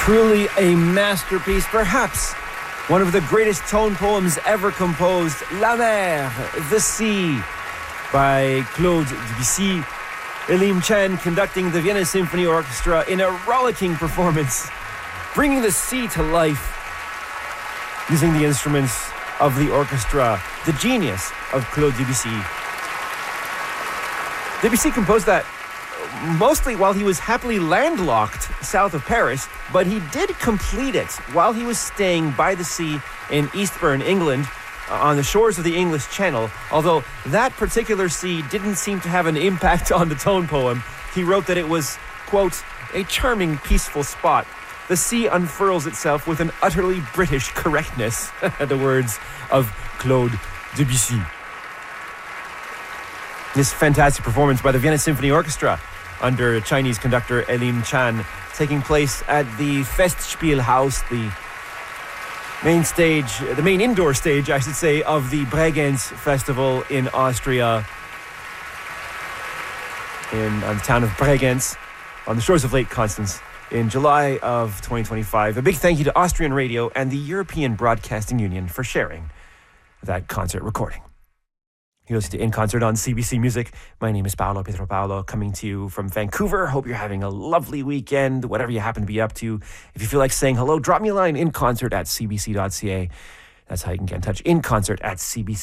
Truly a masterpiece, perhaps one of the greatest tone poems ever composed, La Mer, The Sea, by Claude Debussy. Elim Chan conducting the Vienna Symphony Orchestra in a rollicking performance, bringing the sea to life, using the instruments of the orchestra, the genius of Claude Debussy. Debussy composed that mostly while he was happily landlocked south of Paris, but he did complete it while he was staying by the sea in Eastbourne, England, on the shores of the English Channel. Although that particular sea didn't seem to have an impact on the tone poem, he wrote that it was, quote, a charming, peaceful spot. The sea unfurls itself with an utterly British correctness. The words of Claude Debussy. This fantastic performance by the Vienna Symphony Orchestra under Chinese conductor Elim Chan, taking place at the Festspielhaus, the main stage, the main indoor stage, I should say, of the Bregenz Festival in Austria, in the town of Bregenz, on the shores of Lake Constance, in July of 2025. A big thank you to Austrian Radio and the European Broadcasting Union for sharing that concert recording. You're listening to In Concert on CBC Music. My name is Paolo Pietro Paolo, coming to you from Vancouver. Hope you're having a lovely weekend, whatever you happen to be up to. If you feel like saying hello, drop me a line, inconcert@cbc.ca. That's how you can get in touch, inconcert@cbc.ca.